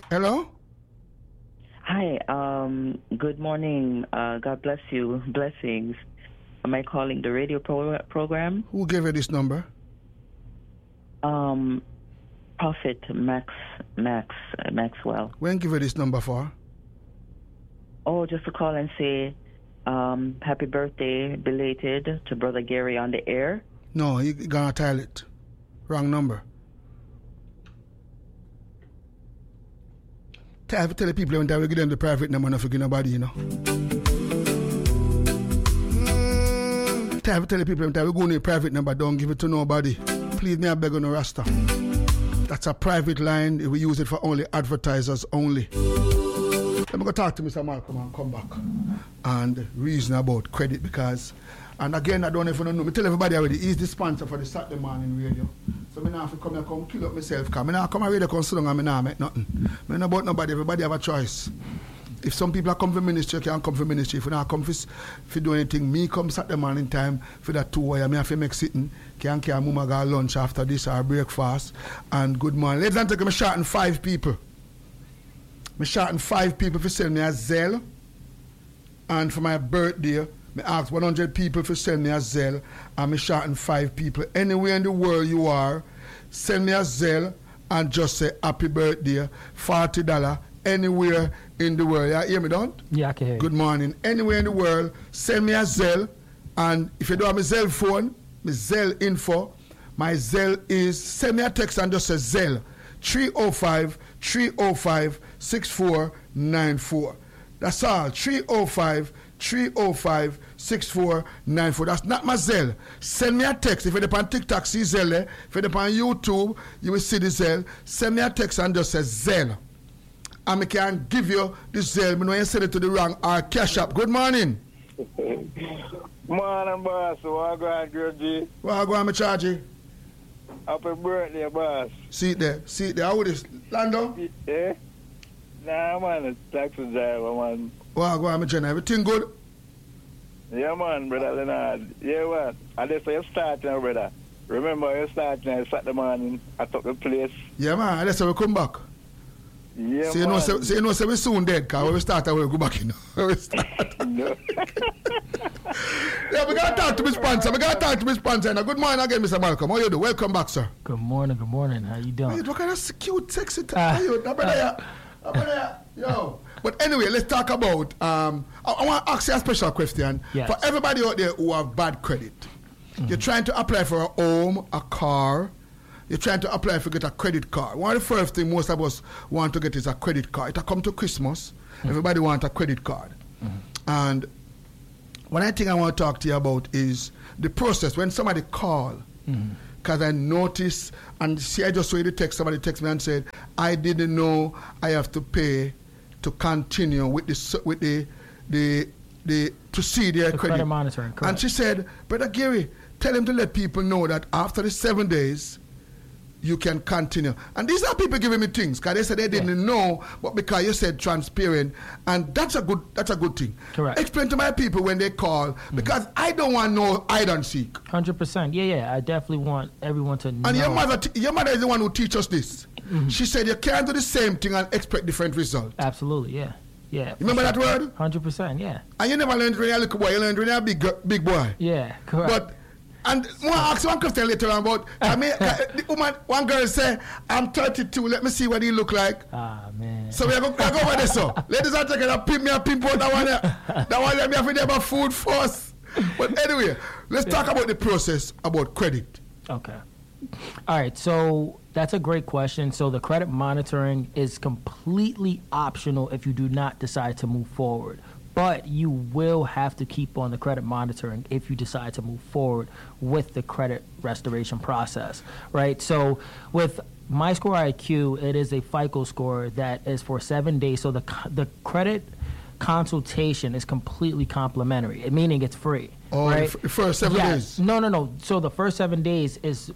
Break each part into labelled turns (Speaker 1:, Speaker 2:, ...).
Speaker 1: Hello?
Speaker 2: Hi, good morning. God bless you. Blessings. Am I calling the radio program?
Speaker 1: Who gave you this number?
Speaker 2: Prophet Maxwell.
Speaker 1: When give you this number for?
Speaker 2: Oh, just to call and say happy birthday, belated, to Brother Gary on the air.
Speaker 1: No, you gonna tell it. Wrong number. Tell the people when they give them the private number, not forget nobody, you know. Tell the people when they go on a private number, don't give it to nobody. Please, me I beg on a Rasta. That's a private line. We use it for only advertisers only. Let me go talk to Mr. Malcolm and come back and reason about credit because, and again, I don't even know. I tell everybody already, he's the sponsor for the Saturday morning radio. So I have to come here, come kill up myself. Because I come and radio come sit down and I don't make nothing. I don't know about nobody. Everybody have a choice. If some people come for ministry, you can come for ministry. If you don't come for do anything, me come Saturday morning time for that 2 hours. I have to make sitting. Can mama go lunch after this or breakfast. And good morning. Ladies and gentlemen, I'm shouting 5 people. I'm shouting 5 people for send me a Zelle. And for my birthday, I ask 100 people for send me a Zelle. And I'm shouting 5 people. Anywhere in the world you are, send me a Zelle and just say happy birthday, $40. Anywhere in the world. You hear me, don't?
Speaker 3: Yeah, I can hear you.
Speaker 1: Good morning. Anywhere in the world, send me a Zelle. And if you don't have my Zelle phone, my Zelle info, my Zelle is, send me a text and just say Zelle. 305-305-6494. That's all. 305-305-6494. That's not my Zelle. Send me a text. If you're on TikTok, see Zelle. If you're on YouTube, you will see the Zelle. Send me a text and just say Zelle. And I can give you the Zelle. I know you send it to the wrong or cash up. Good morning.
Speaker 4: Morning, boss. What go on, Gurji?
Speaker 1: What go on, my charge?
Speaker 4: Happy birthday, boss.
Speaker 1: See it there. How is this? Lando?
Speaker 4: Yeah? Nah, man. It's taxi driver, man.
Speaker 1: What go on, my Jenna? Everything good?
Speaker 4: Yeah, man, brother Leonard. Yeah, what? And that's how you start now, brother. Remember, you start now, Saturday morning. I took the place.
Speaker 1: Yeah, man. That's how we come back.
Speaker 4: Yeah,
Speaker 1: so
Speaker 4: man.
Speaker 1: You know, we soon dead, because when we start, we go back, you know. We start.
Speaker 4: No.
Speaker 1: Yeah, we got to talk to my sponsor. Now, good morning again, Mr. Malcolm. How you do? Welcome back, sir.
Speaker 3: Good morning. How you doing?
Speaker 1: What kind of cute, sexy how you? Yo. But anyway, let's talk about, I want to ask you a special question.
Speaker 3: Yes.
Speaker 1: For everybody out there who have bad credit, you're trying to apply for a home, a car, you're trying to apply to get a credit card. One of the first things most of us want to get is a credit card. It'll come to Christmas. Everybody wants a credit card. And one thing I want to talk to you about is the process when somebody call. Because I noticed, and see, I just saw the text. Somebody texted me and said, I didn't know I have to pay to continue with to see their credit
Speaker 3: monitoring. Correct.
Speaker 1: And she said, Brother Gary, tell him to let people know that after the 7 days, you can continue. And these are people giving me things because they said they didn't know, but because you said transparent, and that's a good thing.
Speaker 3: Correct.
Speaker 1: Explain to my people when they call, because I don't want no hide and seek.
Speaker 3: 100%. Yeah. I definitely want everyone to know.
Speaker 1: And your mother is the one who teaches us this. She said you can't do the same thing and expect different results.
Speaker 3: Absolutely, yeah.
Speaker 1: Remember that word?
Speaker 3: 100%, yeah.
Speaker 1: And you never learned when you're a little boy, you learned when you're a big boy.
Speaker 3: Yeah, correct.
Speaker 1: But and I want to ask one question later on about, the woman, one girl say, I'm 32, let me see what he look like.
Speaker 3: Ah, man.
Speaker 1: So we go over this, so. Ladies and gentlemen, pimp out that one there. That one let me have to about food first. But anyway, let's talk about the process about credit.
Speaker 3: Okay. All right, so that's a great question. So the credit monitoring is completely optional if you do not decide to move forward. But you will have to keep on the credit monitoring if you decide to move forward with the credit restoration process, right? So with MyScore IQ, it is a FICO score that is for 7 days. So the credit consultation is completely complimentary, meaning it's free.
Speaker 1: Oh,
Speaker 3: right?
Speaker 1: The first 7 days?
Speaker 3: No. So the first 7 days is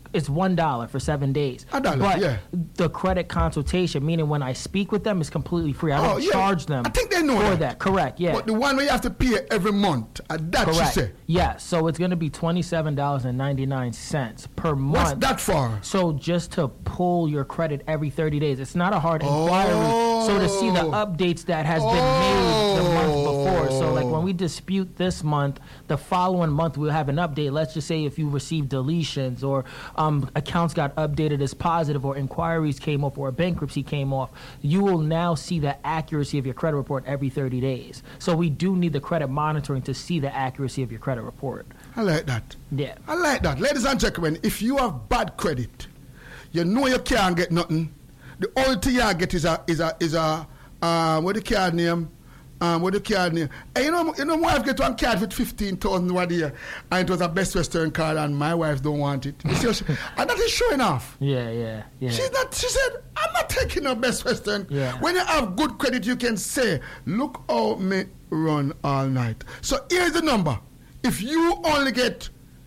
Speaker 3: it's $1 for 7 days.
Speaker 1: $1,
Speaker 3: but
Speaker 1: yeah.
Speaker 3: the credit consultation, meaning when I speak with them, is completely free. I don't charge them.
Speaker 1: I think they know
Speaker 3: for that. Correct. Yeah.
Speaker 1: But the one where you have to pay every month, that
Speaker 3: Correct.
Speaker 1: you say.
Speaker 3: Yeah. So it's going to be $27.99 per month.
Speaker 1: What's that for?
Speaker 3: So just to pull your credit every 30 days. It's not a hard inquiry. So to see the updates that has been made the month before. So like when we dispute this month, the following month we'll have an update. Let's just say if you received deletions or accounts got updated as positive or inquiries came up or a bankruptcy came off, you will now see the accuracy of your credit report every 30 days. So we do need the credit monitoring to see the accuracy of your credit report.
Speaker 1: I like that.
Speaker 3: Yeah.
Speaker 1: I like that. Ladies and gentlemen, if you have bad credit, you know you can't get nothing. The only thing you get is a what the card name? And you know, my wife get one card with 15,000 one year, and it was a Best Western card, and my wife don't want it. You see, and that is showing off.
Speaker 3: Yeah.
Speaker 1: She's not. She said, "I'm not taking a Best Western."
Speaker 3: Yeah.
Speaker 1: When you have good credit, you can say, "Look how me run all night." So here's the number. If you only get,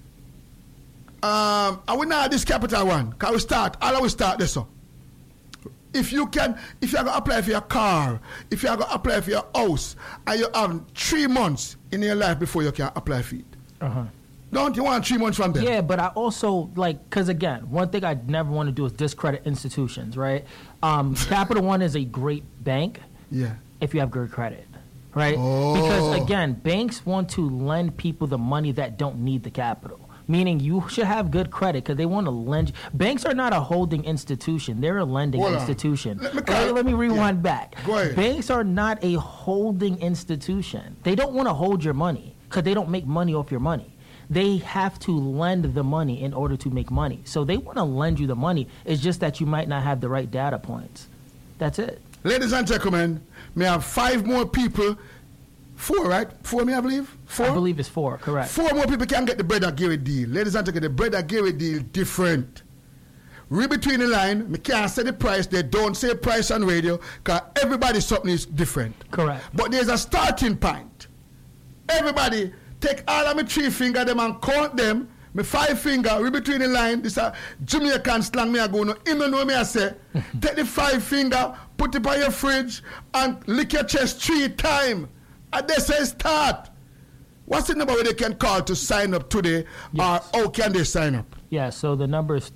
Speaker 1: I will not this capital one. Can we start? I will start this one. If you are going to apply for your car, if you are going to apply for your house, and you have 3 months in your life before you can apply for it. Don't you want 3 months from there?
Speaker 3: Yeah, but I also, because again, one thing I never want to do is discredit institutions, right? Capital One is a great bank if you have good credit, right? Because, again, banks want to lend people the money that don't need the capital. Meaning you should have good credit because they want to lend. Banks are not a holding institution. They're a lending institution. Let me rewind back.
Speaker 1: Go ahead.
Speaker 3: Banks are not a holding institution. They don't want to hold your money because they don't make money off your money. They have to lend the money in order to make money. So they want to lend you the money. It's just that you might not have the right data points. That's it.
Speaker 1: Ladies and gentlemen, may I have 5 more people. 4, right? 4, I believe? 4?
Speaker 3: I believe it's 4, correct.
Speaker 1: 4 more people can get the Brother Gary deal. Ladies and gentlemen, the Brother Gary deal different. Read between the line. Me can't say the price. They don't say price on radio because everybody's something is different.
Speaker 3: Correct.
Speaker 1: But there's a starting point. Everybody take all of my 3 fingers them and count them. My 5 finger, read between the line. This is Jamaican slang me I go no. Even know me I say. Take the 5 finger, put it by your fridge and lick your chest 3 times. And they say start. What's the number where they can call to sign up today?
Speaker 3: Yes.
Speaker 1: Or how can they sign up?
Speaker 3: Yeah, so the number is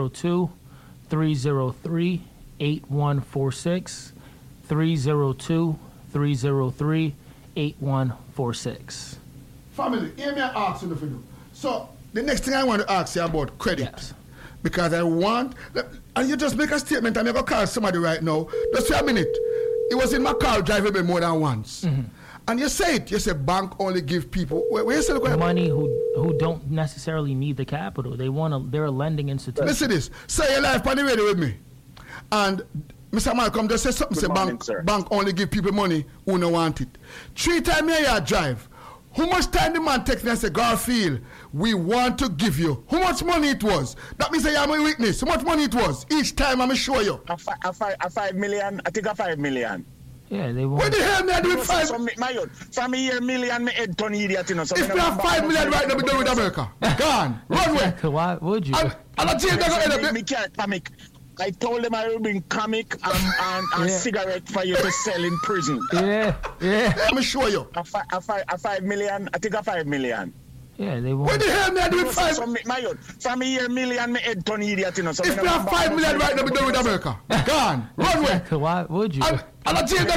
Speaker 3: 302-303-8146. 302-303-8146.
Speaker 1: Family, hear me ask you nothing. So the next thing I want to ask you about credit.
Speaker 3: Yes.
Speaker 1: Because I want, and you just make a statement, I'm going to call somebody right now. Just for a minute. It was in my car driving me more than once. And you say it. You say bank only give people where you say
Speaker 3: money who don't necessarily need the capital. They're a lending institution.
Speaker 1: Listen to this. Say your life on the radio with me. And Mr. Malcolm just said something. Say bank only give people money who don't want it. 3 times a year drive. How much time the man text me and say, Garfield, we want to give you. How much money it was? That means I am a witness. How much money it was? Each time I'm show you.
Speaker 5: A 5 million. I think a 5 million.
Speaker 3: Yeah, they want.
Speaker 1: What the hell me I do with 5?
Speaker 5: From a year million, me head turn idiot, you know. So
Speaker 1: if we have 5 million right now, we done with America. Gone. Run away.
Speaker 3: Why would you?
Speaker 1: And I tell you, they're going to end up.
Speaker 5: Me can't comic. I told them I will bring comic and cigarette for you to sell in prison.
Speaker 3: Yeah.
Speaker 1: Let me show you.
Speaker 5: A 5 million. I think a 5 million.
Speaker 3: Yeah, they want.
Speaker 1: What the hell me I do with 5?
Speaker 5: From a year million, me head turn idiot, you know. So
Speaker 1: if we have 5 million right now, we done with America. Gone. Run away.
Speaker 3: Why would you?
Speaker 1: And I tell you,